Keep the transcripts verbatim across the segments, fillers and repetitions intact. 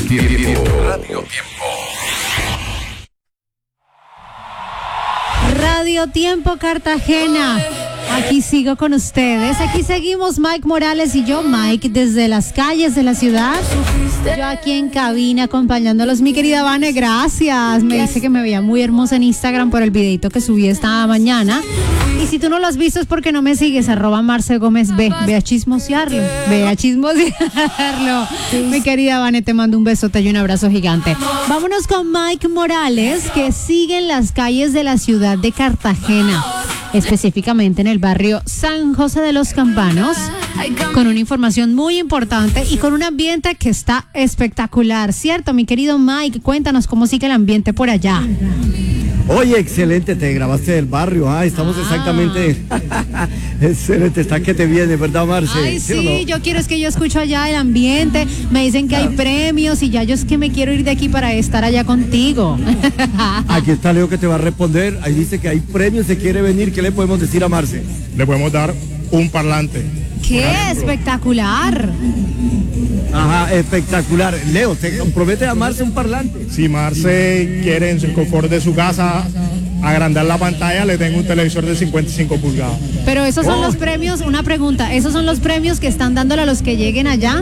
Tiempo. Radio Tiempo. Radio Tiempo Cartagena. Aquí sigo con ustedes. Aquí seguimos Mike Morales y yo, Mike, desde las calles de la ciudad. Yo aquí en cabina acompañándolos. Mi querida Vane, gracias. Me dice que me veía muy hermosa en Instagram por el videito que subí esta mañana. Y si tú no lo has visto es porque no me sigues, arroba Marce Gómez B. Ve a chismosearlo. Ve a chismosearlo. Mi querida Vane, te mando un besote y un abrazo gigante. Vámonos con Mike Morales, que sigue en las calles de la ciudad de Cartagena, específicamente en el barrio San José de los Campanos, con una información muy importante y con un ambiente que está espectacular, ¿cierto, mi querido Mike? Cuéntanos cómo sigue el ambiente por allá. Oye, excelente, te grabaste del barrio, ah, estamos ah. exactamente, excelente, está que te viene, ¿verdad, Marce? Ay, sí, ¿sí no? Yo quiero, es que yo escucho allá el ambiente, me dicen que hay premios y ya yo es que me quiero ir de aquí para estar allá contigo. Aquí está Leo que te va a responder, ahí dice que hay premios, se quiere venir, ¿qué le podemos decir a Marce? Le podemos dar un parlante. ¡Qué espectacular! Ajá, espectacular. Leo, ¿te compromete a Marce un parlante? Si Marce quiere en el confort de su casa agrandar la pantalla, le tengo un televisor de cincuenta y cinco pulgadas. Pero esos son oh. los premios, una pregunta, ¿esos son los premios que están dándole a los que lleguen allá?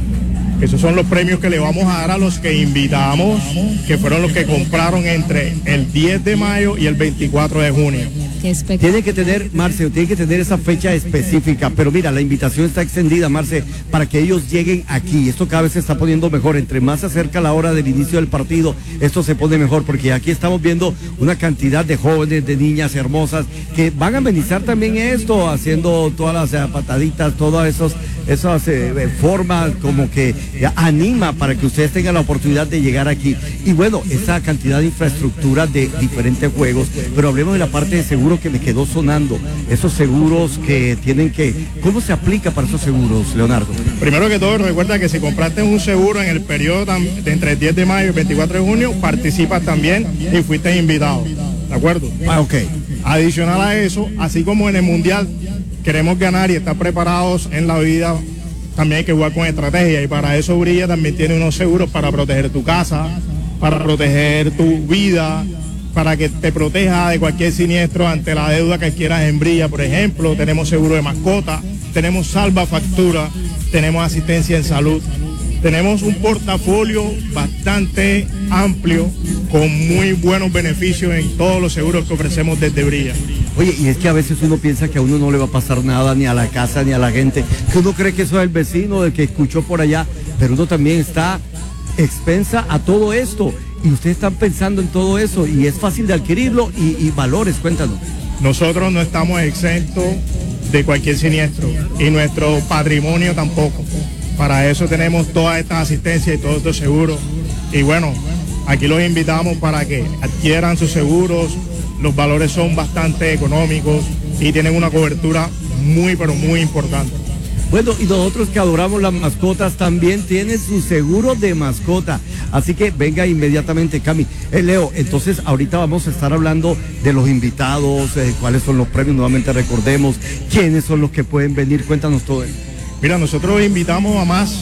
Esos son los premios que le vamos a dar a los que invitamos, que fueron los que compraron entre el diez de mayo y el veinticuatro de junio. Tiene que tener, Marce, tiene que tener esa fecha específica, pero mira, la invitación está extendida, Marce, para que ellos lleguen aquí. Esto cada vez se está poniendo mejor, entre más se acerca la hora del inicio del partido, esto se pone mejor, porque aquí estamos viendo una cantidad de jóvenes, de niñas hermosas, que van a amenizar también esto, haciendo todas las eh, pataditas, todas esos, esas eh, formas como que eh, anima para que ustedes tengan la oportunidad de llegar aquí. Y bueno, esa cantidad de infraestructura de diferentes juegos, pero hablemos de la parte de seguro que me quedó sonando, esos seguros que tienen que, ¿cómo se aplica para esos seguros, Leonardo? Primero que todo, recuerda que si compraste un seguro en el periodo de entre el diez de mayo y el veinticuatro de junio, participas también y fuiste invitado, ¿de acuerdo? Ah, ok. Adicional a eso, así como en el Mundial queremos ganar y estar preparados en la vida, también hay que jugar con estrategia, y para eso Brilla también tiene unos seguros para proteger tu casa, para proteger tu vida, para que te proteja de cualquier siniestro ante la deuda que quieras en Brilla, por ejemplo. Tenemos seguro de mascota, tenemos salva factura, tenemos asistencia en salud, tenemos un portafolio bastante amplio con muy buenos beneficios en todos los seguros que ofrecemos desde Brilla. Oye, y es que a veces uno piensa que a uno no le va a pasar nada, ni a la casa, ni a la gente, que uno cree que eso es el vecino, del que escuchó por allá, pero uno también está expensa a todo esto. Y ustedes están pensando en todo eso y es fácil de adquirirlo y, y valores, cuéntanos. Nosotros no estamos exentos de cualquier siniestro y nuestro patrimonio tampoco. Para eso tenemos toda esta asistencia y todos estos seguros. Y bueno, aquí los invitamos para que adquieran sus seguros. Los valores son bastante económicos y tienen una cobertura muy, pero muy importante. Bueno, y nosotros que adoramos las mascotas también tienen su seguro de mascota. Así que venga inmediatamente, Cami. Eh, Leo, entonces ahorita vamos a estar hablando de los invitados, eh, cuáles son los premios, nuevamente recordemos, quiénes son los que pueden venir, cuéntanos todo. Mira, nosotros invitamos a más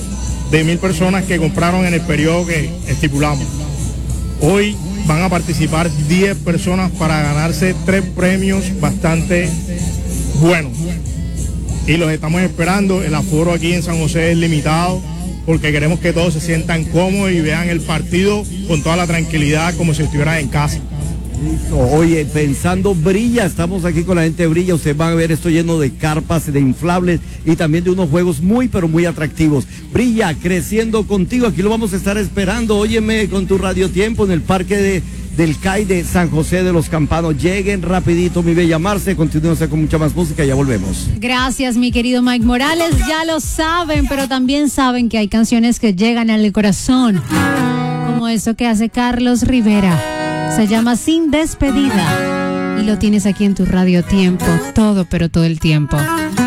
de mil personas que compraron en el periodo que estipulamos. Hoy van a participar diez personas para ganarse tres premios bastante buenos. Y los estamos esperando. El aforo aquí en San José es limitado porque queremos que todos se sientan cómodos y vean el partido con toda la tranquilidad como si estuvieran en casa. Oye, pensando Brilla, estamos aquí con la gente de Brilla, ustedes van a ver esto lleno de carpas, de inflables y también de unos juegos muy pero muy atractivos. Brilla, creciendo contigo, aquí lo vamos a estar esperando, óyeme, con tu Radio Tiempo en el parque de del C A I de San José de los Campanos. Lleguen rapidito, mi bella Marce, continuemos con mucha más música, ya volvemos. Gracias, mi querido Mike Morales, ya lo saben, pero también saben que hay canciones que llegan al corazón, como eso que hace Carlos Rivera, se llama Sin Despedida, y lo tienes aquí en tu Radio Tiempo, todo pero todo el tiempo.